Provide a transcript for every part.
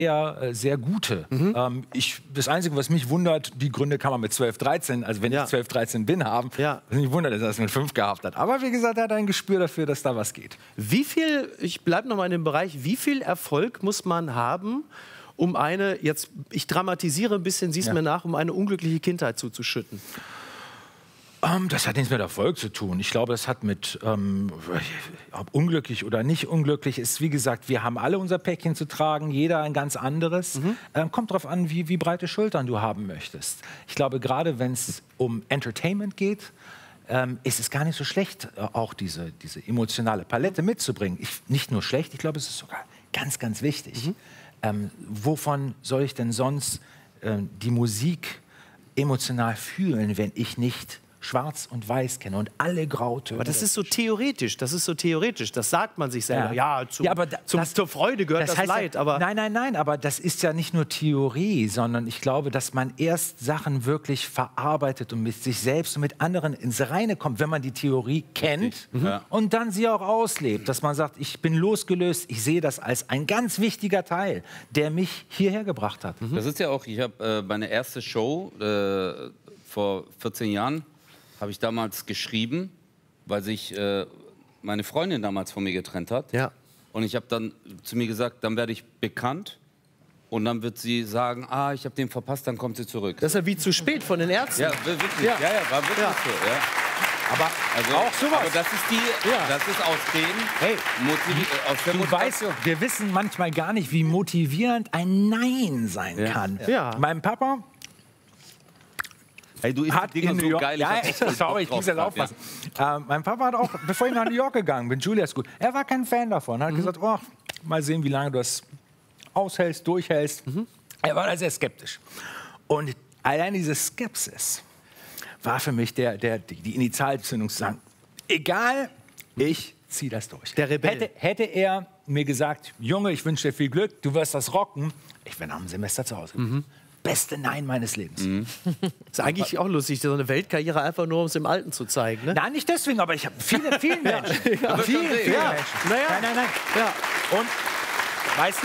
sehr gute. Das Einzige, was mich wundert, die Gründe kann man mit 12, 13, also wenn ich 12, 13 bin, haben. Was mich wundert, dass er es mit 5 gehabt hat. Aber wie gesagt, er hat ein Gespür dafür, dass da was geht. Wie viel, ich bleibe noch mal in dem Bereich, wie viel Erfolg muss man haben, um eine, jetzt, ich dramatisiere ein bisschen, siehst mir nach, um eine unglückliche Kindheit zuzuschütten? Das hat nichts mit Erfolg zu tun. Ich glaube, das hat mit, ob unglücklich oder nicht unglücklich ist, wie gesagt, wir haben alle unser Päckchen zu tragen, jeder ein ganz anderes. Kommt darauf an, wie breite Schultern du haben möchtest. Ich glaube, gerade wenn es um Entertainment geht, ist es gar nicht so schlecht, auch diese emotionale Palette mitzubringen. Nicht nur schlecht, ich glaube, es ist sogar ganz, ganz wichtig. Wovon soll ich denn sonst die Musik emotional fühlen, wenn ich nicht Schwarz und Weiß kenne und alle Grautöne? Aber das ist so theoretisch, das sagt man sich selber. Ja, zur Freude gehört das Leid. Aber nein, aber das ist ja nicht nur Theorie, sondern ich glaube, dass man erst Sachen wirklich verarbeitet und mit sich selbst und mit anderen ins Reine kommt, wenn man die Theorie kennt und dann sie auch auslebt. Dass man sagt, ich bin losgelöst, ich sehe das als ein ganz wichtiger Teil, der mich hierher gebracht hat. Das ist ja auch, ich habe meine erste Show vor 14 Jahren, habe ich damals geschrieben, weil sich meine Freundin damals von mir getrennt hat. Und ich habe dann zu mir gesagt, dann werde ich bekannt. Und dann wird sie sagen, ah, ich habe den verpasst, dann kommt sie zurück. Das ist ja wie zu spät von den Ärzten. Ja, wirklich. Ja, war wirklich so. Ja. Aber also, auch sowas. Aber das ist das ist aus dem aus der Motivation. Weißt, wir wissen manchmal gar nicht, wie motivierend ein Nein sein kann. Mein Papa Hey, du isst hat die Dinger in New so York, geil. Ich muss jetzt aufpassen. Mein Papa hat auch, bevor ich nach New York gegangen bin, Julia School, er war kein Fan davon. Er hat gesagt, oh, mal sehen, wie lange du das aushältst, durchhältst. Er war da sehr skeptisch. Und allein diese Skepsis war für mich die Initialzündung zu sagen, egal, ich ziehe das durch. Der Rebell. Hätte er mir gesagt, Junge, ich wünsche dir viel Glück, du wirst das rocken, ich wäre nach einem Semester zu Hause geblieben. Beste Nein meines Lebens. Ist eigentlich auch lustig, so eine Weltkarriere einfach nur, um es im Alten zu zeigen. Ne? Nein, nicht deswegen, aber ich habe vielen Menschen. Vielen Menschen. Nein. Ja. Und, weißt du,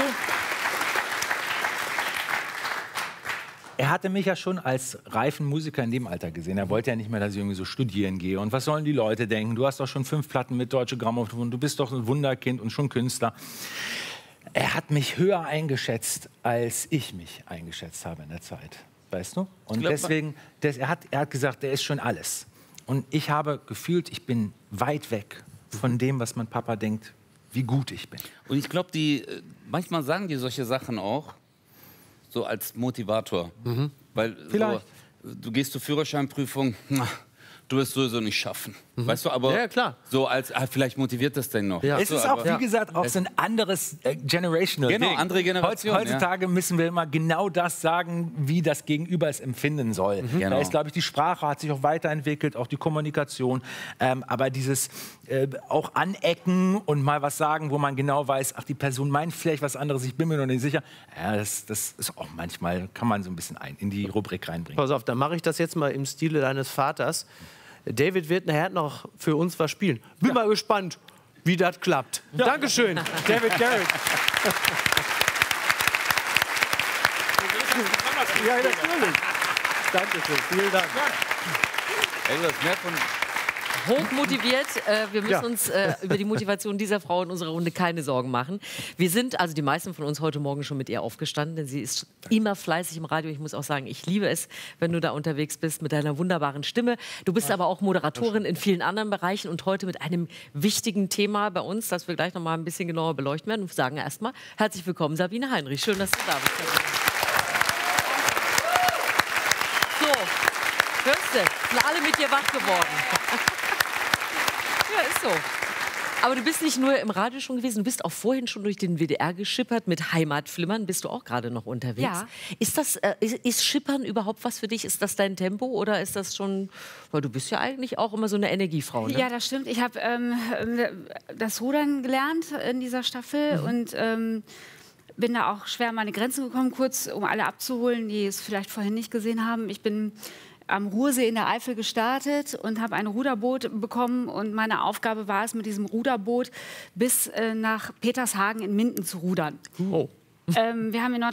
er hatte mich ja schon als reifen Musiker in dem Alter gesehen. Er wollte ja nicht mehr, dass ich irgendwie so studieren gehe. Und was sollen die Leute denken? Du hast doch schon 5 Platten mit Deutsche Grammophon, du bist doch ein Wunderkind und schon Künstler. Er hat mich höher eingeschätzt, als ich mich eingeschätzt habe in der Zeit. Weißt du? Und deswegen, er hat gesagt, er ist schon alles. Und ich habe gefühlt, ich bin weit weg von dem, was mein Papa denkt, wie gut ich bin. Und ich glaube, manchmal sagen die solche Sachen auch, so als Motivator. Weil so, du gehst zur Führerscheinprüfung, du wirst sowieso nicht schaffen. Weißt du, aber ja, klar. So als, vielleicht motiviert das denn noch. Ja. Es ist auch, wie gesagt, auch so ein anderes generational Ding. Andere Generation. Heutzutage müssen wir immer genau das sagen, wie das Gegenüber es empfinden soll. Da ist, glaube ich, die Sprache hat sich auch weiterentwickelt, auch die Kommunikation. Aber dieses auch anecken und mal was sagen, wo man genau weiß, ach, die Person meint vielleicht was anderes, ich bin mir noch nicht sicher. Ja, das ist auch manchmal, kann man so ein bisschen in die Rubrik reinbringen. Pass auf, dann mache ich das jetzt mal im Stile deines Vaters. David wird nachher noch für uns was spielen. Bin mal gespannt, wie das klappt. Dankeschön, David Garrett. Ja, natürlich. Dankeschön, vielen Dank. Ey, das mehr von hochmotiviert. Wir müssen uns über die Motivation dieser Frau in unserer Runde keine Sorgen machen. Wir sind, also die meisten von uns, heute Morgen schon mit ihr aufgestanden, denn sie ist immer fleißig im Radio. Ich muss auch sagen, ich liebe es, wenn du da unterwegs bist mit deiner wunderbaren Stimme. Du bist aber auch Moderatorin in vielen anderen Bereichen und heute mit einem wichtigen Thema bei uns, das wir gleich noch mal ein bisschen genauer beleuchten werden. Und sagen erstmal herzlich willkommen, Sabine Heinrich. Schön, dass du da bist. So, hörst du, sind alle mit dir wach geworden. Ja, ist so. Aber du bist nicht nur im Radio schon gewesen, du bist auch vorhin schon durch den WDR geschippert. Mit Heimatflimmern bist du auch gerade noch unterwegs. Ja. Ist Schippern überhaupt was für dich? Ist das dein Tempo oder ist das schon... Weil du bist ja eigentlich auch immer so eine Energiefrau, ne? Ja, das stimmt. Ich habe das Rudern gelernt in dieser Staffel und bin da auch schwer an meine Grenzen gekommen, kurz um alle abzuholen, die es vielleicht vorhin nicht gesehen haben. Ich bin am Ruhrsee in der Eifel gestartet und habe ein Ruderboot bekommen. Und meine Aufgabe war es, mit diesem Ruderboot bis nach Petershagen in Minden zu rudern. Oh. Wir haben in